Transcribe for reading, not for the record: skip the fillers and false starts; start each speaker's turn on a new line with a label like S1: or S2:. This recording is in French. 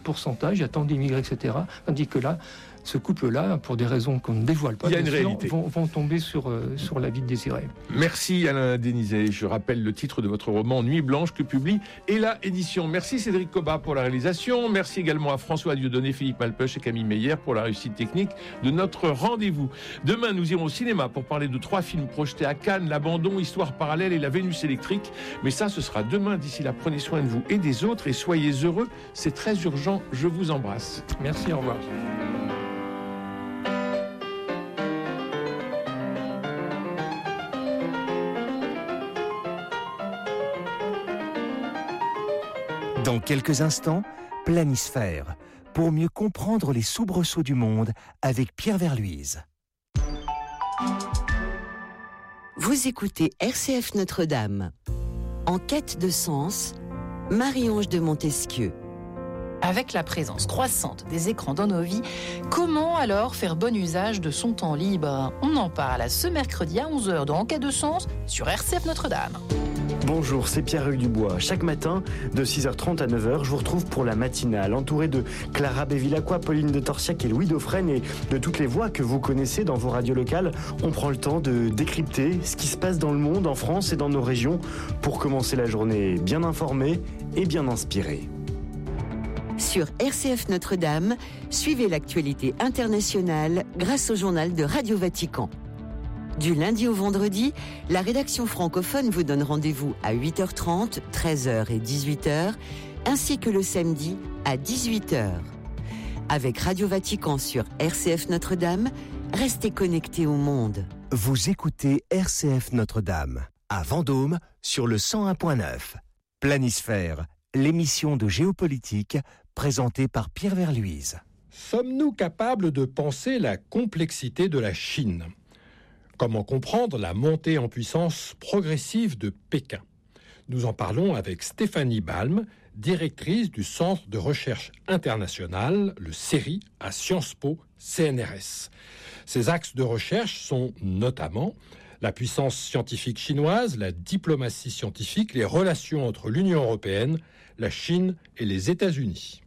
S1: pourcentage, il y a tant d'immigrés, etc. Tandis que là, ce couple-là, pour des raisons qu'on ne dévoile pas,
S2: il y a une réalité.
S1: Vont tomber sur la vie désirée.
S2: Merci Alain Dénizet. Je rappelle le titre de votre roman Nuit Blanche que publie Ella Édition. Merci Cédric Cobat pour la réalisation. Merci également à François Dieudonné, Philippe Malpeuch et Camille Meyer pour la réussite technique de notre rendez-vous. Demain, nous irons au cinéma pour parler de 3 films projetés à Cannes, L'Abandon, Histoire parallèle et La Vénus électrique. Mais ça, ce sera demain. D'ici là, prenez soin de vous et des autres et soyez heureux. C'est très urgent. Je vous embrasse.
S1: Merci, au revoir.
S3: Dans quelques instants, Planisphère, pour mieux comprendre les soubresauts du monde avec Pierre Verluise.
S4: Vous écoutez RCF Notre-Dame. En quête de sens, Marie-Ange de Montesquieu.
S5: Avec la présence croissante des écrans dans nos vies, comment alors faire bon usage de son temps libre ? On en parle ce mercredi à 11h dans En quête de sens sur RCF Notre-Dame.
S6: Bonjour, c'est Pierre-Hugues Dubois. Chaque matin, de 6h30 à 9h, je vous retrouve pour la matinale, entouré de Clara Bévilacqua, Pauline de Torsiac et Louis Dauphren et de toutes les voix que vous connaissez dans vos radios locales. On prend le temps de décrypter ce qui se passe dans le monde, en France et dans nos régions, pour commencer la journée bien informé et bien inspiré.
S4: Sur RCF Notre-Dame, suivez l'actualité internationale grâce au journal de Radio Vatican. Du lundi au vendredi, la rédaction francophone vous donne rendez-vous à 8h30, 13h et 18h, ainsi que le samedi à 18h. Avec Radio Vatican sur RCF Notre-Dame, restez connectés au monde.
S3: Vous écoutez RCF Notre-Dame, à Vendôme, sur le 101.9. Planisphère, l'émission de géopolitique présentée par Pierre Verluise.
S7: Sommes-nous capables de penser la complexité de la Chine ? Comment comprendre la montée en puissance progressive de Pékin ? Nous en parlons avec Stéphanie Balm, directrice du Centre de recherche international, le CERI, à Sciences Po CNRS. Ces axes de recherche sont notamment la puissance scientifique chinoise, la diplomatie scientifique, les relations entre l'Union européenne, la Chine et les États-Unis.